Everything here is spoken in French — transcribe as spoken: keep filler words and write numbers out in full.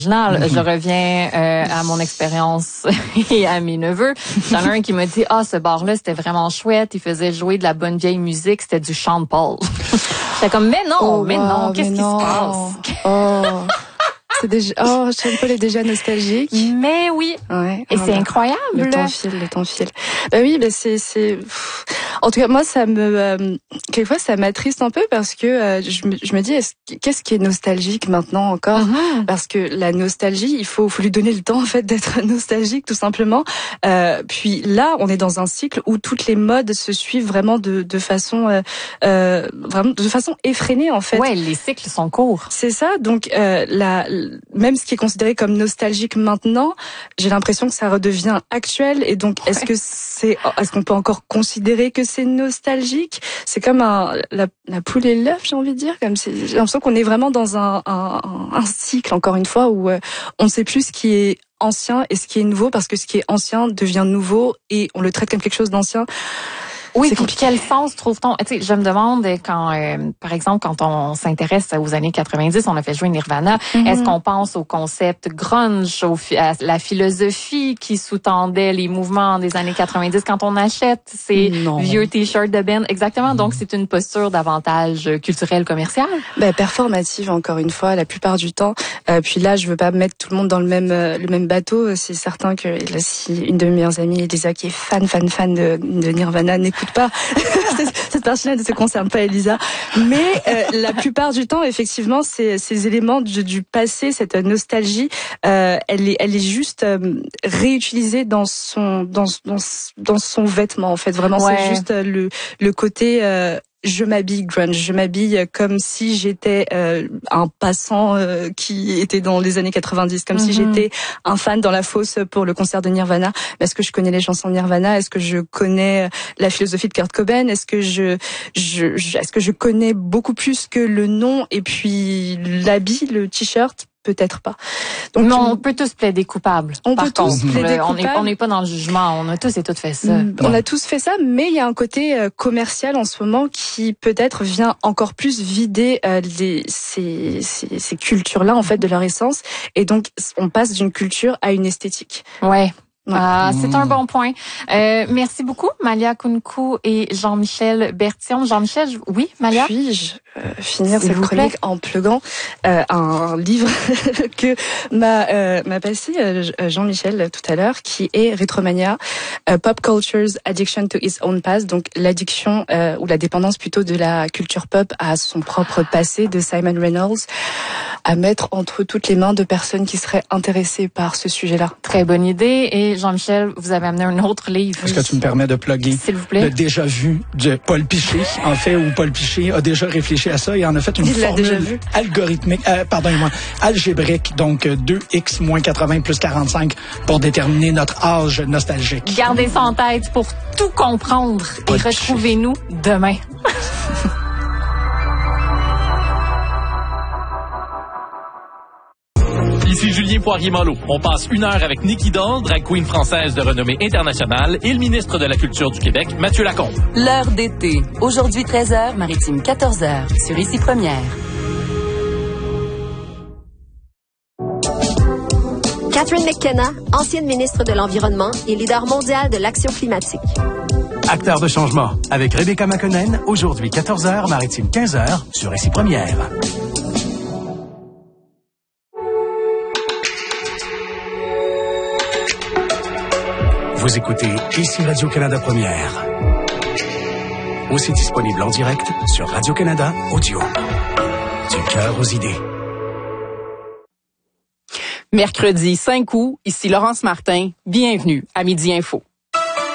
original. Je reviens euh, à mon expérience et à mes neveux. J'en ai un qui me dit « Ah, ce bar-là, c'était vraiment chouette. Il faisait jouer de la bonne vieille musique. C'était du Sean Paul. » J'étais comme « Mais non, oh, mais wow, non, qu'est-ce mais qui non. se passe? » Oh. C'est déjà, oh, Sean Paul est déjà nostalgique. Mais oui. Ouais. Et oh, c'est bah, incroyable. Le temps file, le temps file. Bah oui, bah c'est, c'est, en tout cas, moi, ça me, euh, quelquefois, ça m'attriste un peu parce que euh, je, me, je me dis, est-ce, qu'est-ce qui est nostalgique maintenant encore? Mm-hmm. Parce que la nostalgie, il faut, faut lui donner le temps, en fait, d'être nostalgique, tout simplement. Euh, puis là, on est dans un cycle où toutes les modes se suivent vraiment de, de façon, euh, euh, vraiment de façon effrénée, en fait. Ouais, les cycles sont courts. C'est ça. Donc, euh, la, même ce qui est considéré comme nostalgique maintenant, j'ai l'impression que ça redevient actuel. Et donc, est-ce ouais. que c'est, est-ce qu'on peut encore considérer que c'est nostalgique? C'est comme un, la, la poule et l'œuf, j'ai envie de dire. Comme c'est, j'ai l'impression qu'on est vraiment dans un, un, un cycle, encore une fois, où euh, on ne sait plus ce qui est ancien et ce qui est nouveau, parce que ce qui est ancien devient nouveau et on le traite comme quelque chose d'ancien. Oui, puis quel sens trouve-t-on? Tu sais, je me demande quand, euh, par exemple, quand on s'intéresse aux années quatre-vingt-dix, on a fait jouer Nirvana. Mm-hmm. Est-ce qu'on pense au concept grunge, au, à la philosophie qui sous-tendait les mouvements des années quatre-vingt-dix quand on achète ces non. vieux t-shirts de Ben? Exactement. Donc, c'est une posture davantage culturelle, commerciale. Ben, performative, encore une fois, la plupart du temps. Euh, puis là, je veux pas mettre tout le monde dans le même euh, le même bateau. C'est certain que là, si une de mes meilleures amies, Elisa, qui est fan, fan, fan de, de Nirvana, n'écoute pas. Cette personne-là ne se concerne pas, Elisa. Mais euh, la plupart du temps, effectivement, ces, ces éléments du, du passé, cette nostalgie, euh, elle est, elle est juste euh, réutilisée dans son, dans, dans, dans son vêtement. En fait, vraiment, ouais. c'est juste le, le côté. Euh, Je m'habille grunge, je m'habille comme si j'étais euh, un passant euh, qui était dans les années quatre-vingt-dix, comme mm-hmm. si j'étais un fan dans la fosse pour le concert de Nirvana. Est-ce que je connais les chansons de Nirvana? Est-ce que je connais la philosophie de Kurt Cobain? Est-ce que je, je, je est-ce que je connais beaucoup plus que le nom et puis l'habit, le t-shirt? Peut-être pas. Donc, mais on peut tous plaider coupables. On par peut contre, tous plaider on coupables. On n'est pas dans le jugement. On a tous et toutes fait ça. Mm, on a tous fait ça, mais il y a un côté euh, commercial en ce moment qui peut-être vient encore plus vider euh, les, ces, ces, ces cultures-là en fait de leur essence. Et donc, on passe d'une culture à une esthétique. Ouais. Ouais. Ah, c'est un bon point. Euh, merci beaucoup, Malia Kounkou et Jean-Michel Bertillon. Jean-Michel, je... oui, Malia? Puis-je euh, finir cette chronique en pluguant euh, un livre que m'a euh, m'a passé euh, Jean-Michel tout à l'heure, qui est Retromania, euh, Pop Culture's Addiction to Its Own Past, donc l'addiction euh, ou la dépendance plutôt de la culture pop à son propre passé, de Simon Reynolds, à mettre entre toutes les mains de personnes qui seraient intéressées par ce sujet-là. Très bonne idée. Et Jean-Michel, vous avez amené un autre livre. Est-ce que tu me permets de plugger? S'il vous plaît. Le déjà vu de Paul Piché, en fait, où Paul Piché a déjà réfléchi à ça et en a fait une Il formule algorithmique, euh, pardonnez-moi, algébrique, donc deux x moins quatre-vingts plus quarante-cinq pour déterminer notre âge nostalgique. Gardez ça en tête pour tout comprendre Paul et retrouvez-nous demain. Ici Julien Poirier-Malo. On passe une heure avec Niki Doll, drag queen française de renommée internationale, et le ministre de la Culture du Québec, Mathieu Lacombe. L'heure d'été. Aujourd'hui treize heures, Maritime quatorze heures, sur Ici Première. Catherine McKenna, ancienne ministre de l'Environnement et leader mondial de l'action climatique. Acteur de changement, avec Rebecca McConnell, aujourd'hui quatorze heures, Maritime quinze heures, sur Ici Première. Vous écoutez Ici Radio-Canada Première. Aussi disponible en direct sur Radio-Canada Audio. Du cœur aux idées. Mercredi cinq août, ici Laurence Martin. Bienvenue à Midi Info.